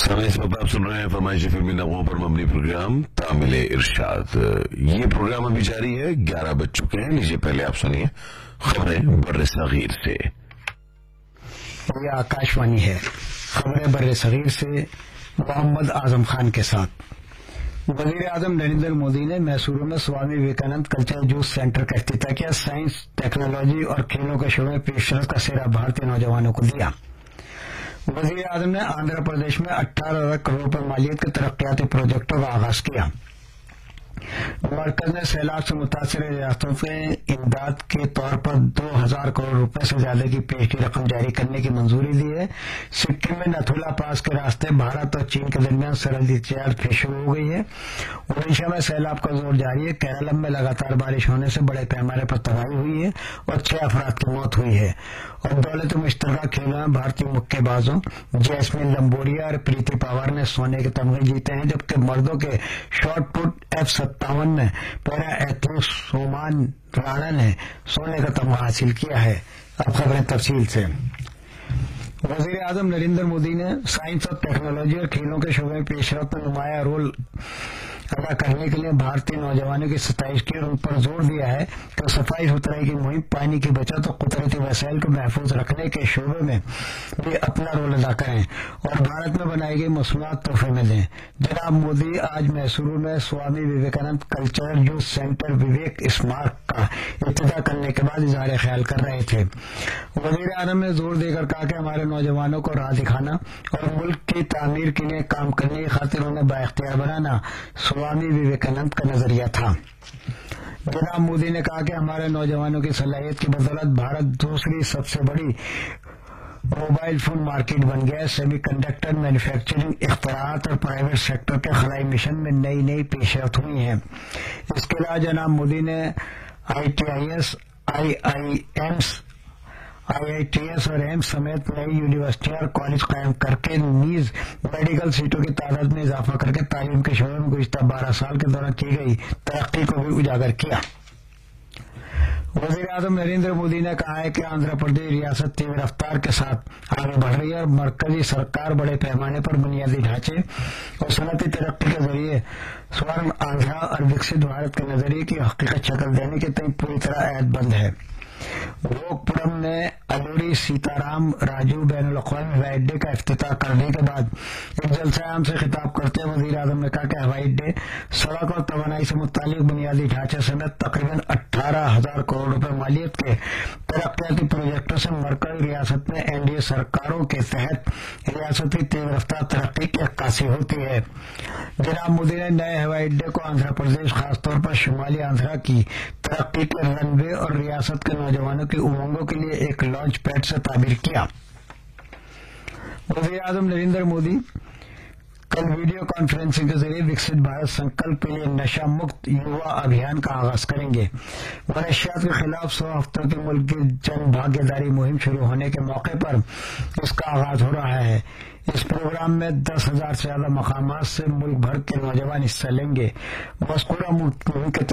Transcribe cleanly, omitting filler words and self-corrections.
इस वक्त आप सुन रहे हैं फरमाइशी फिल्मी नगमों पर मबनी प्रोग्राम तामिले इरशाद। ये प्रोग्राम अभी जारी है, 11 बज चुके हैं। लीजिए पहले आप सुनिए खबरें बर्रे सगीर से। ये आकाशवाणी है। खबरें बर्रे सगीर से मोहम्मद आजम खान के साथ। वजीर आजम नरेंद्र मोदी ने मैसूरू में Swami Vivekananda cultural youth centre का इफ्तिताह किया। साइंस, टेक्नोलॉजी और खेलों के शोबे में पेशरफ का सेहरा भारतीय नौजवानों को दिया। वजीर आजम ने आंध्र प्रदेश में 18,000 करोड़ रुपए मालियत के तरक्याती प्रोजेक्टों का आगाज किया। मरकज ने सैलाब से मुतासर रियासतों में इमदाद के तौर पर 2,000 करोड़ रुपए से ज्यादा की पेशगी रकम जारी करने की मंजूरी दी है। सिक्किम में नथुला पास के रास्ते भारत और चीन के दरमियान सरहदी यातायात फिर शुरू हो गई है। ओडिशा में सैलाब का जोर जारी है। केरलम में लगातार बारिश होने से बड़े पैमाने पर तबाही हुई है और 6 अफराद की मौत हुई है। और दौलत मुश्तरका खेलों में भारतीय मुक्केबाजों जैस्मिन लंबोरिया और प्रीति पवार ने सोने के तमगे जीते हैं, जबकि मर्दों के शॉट पुट F57 में पैरा एथलीट सोमान राणा ने सोने का तमगा हासिल किया है। अब खबरें तफसील से। वजीर आजम नरेंद्र मोदी ने साइंस और टेक्नोलॉजी और खेलों के शोबे में पेशरफ में नुमाया रोल अदा करने के लिए भारतीय नौजवानों की 27 की और उन पर जोर दिया है कि सफाई सुथराई की मुहिम, पानी की बचत और कुदरती वसाइल को महफूज रखने के शोबे में भी अपना रोल अदा करें और भारत में बनाई गई मसनूआत तोहफे में दें। जनाब मोदी आज मैसूरू में Swami Vivekananda cultural youth centre विवेक स्मारक का इफ्तिताह करने के बाद इजहार ख्याल कर रहे थे। वजीर आजम ने जोर देकर कहा कि हमारे नौजवानों को राह दिखाना और मुल्क की तामीर के लिए काम करने की खातिर उन्हें बाइख्तियार बनाना स्वामी विवेकानंद का नजरिया था। जनाब मोदी ने कहा कि हमारे नौजवानों की सलाहियत की बदौलत भारत दूसरी सबसे बड़ी मोबाइल फोन मार्केट बन गया है। सेमी कंडक्टर मैन्युफैक्चरिंग, इख्तरात और प्राइवेट सेक्टर के खलाई मिशन में नई नई पेशरफ्त हुई है। इसके अलावा जनाब मोदी ने ITIS, IITS और एम्स समेत नई यूनिवर्सिटियां और कॉलेज कायम करके नीज मेडिकल सीटों की तादाद में इजाफा करके तालीम के शोबे में गुज़िश्ता 12 साल के दौरान की गई तरक्की को भी उजागर किया। वजीर आजम नरेंद्र मोदी ने कहा है कि आंध्र प्रदेश रियासत तेज रफ्तार के साथ आगे बढ़ रही है और मरकजी सरकार बड़े पैमाने पर बुनियादी ढांचे और सनती तरक्की के जरिए स्वर्ण आंध्रा और विकसित भारत के नजरिए की हकीकत शक्ल देने के तय पूरी तरह अहदबंद है। भोगपुरम में अलूरी सीताराम राजू बैनुल-अक़वामी हवाई अड्डे का इफ्तिताह करने के बाद एक जलसा आम से खिताब करते हुए वजीर आजम ने कहा कि हवाई अड्डे, सड़क और तवानाई से मुतालिक बुनियादी ढांचे समेत तकरीबन 18,000 करोड़ रुपए मालियत के तरक्याती प्रोजेक्टों से मरकजी रियासत में NDA सरकारों के तहत रियासत की तेज रफ्तार तरक्की की अक्कासी होती है। जनाब मोदी ने नए हवाई अड्डे को आंध्र प्रदेश, खासतौर पर शुमाली आंध्रा की तरक्की के रनवे और रियासत के नौजवानों की उमंगों के लिए एक लॉन्च पैड से ताबीर किया। वज़ीर आज़म नरेंद्र मोदी कल वीडियो कॉन्फ्रेंसिंग के जरिए विकसित भारत संकल्प के लिए नशा मुक्त युवा अभियान का आगाज करेंगे। मनशियात के खिलाफ 100 हफ्तों की मुल्क की जन भागीदारी मुहिम शुरू होने के मौके पर इसका आगाज हो रहा है। इस प्रोग्राम में 10,000 से ज्यादा मकामात से मुल्क भर के नौजवान हिस्सा लेंगे। मज़कूरा मुहिम के